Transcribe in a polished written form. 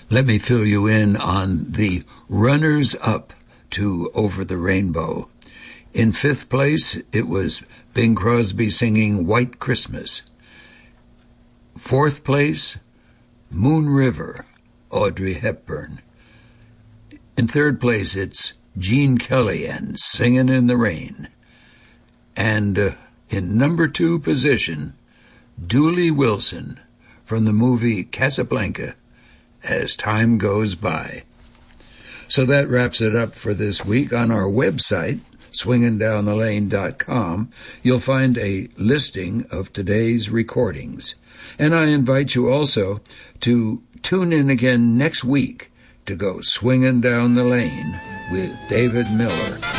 Let me fill you in on the runners-up to Over the Rainbow. In fifth place, it was Bing Crosby singing White Christmas. Fourth place, Moon River, Audrey Hepburn. In third place, it's Gene Kelly and Singin' in the Rain. And in number 2 position, Dooley Wilson from the movie Casablanca, As Time Goes By. So that wraps it up for this week. On our website, swingindownthelane.com, you'll find a listing of today's recordings. And I invite you also to tune in again next week to go swinging down the lane with David Miller.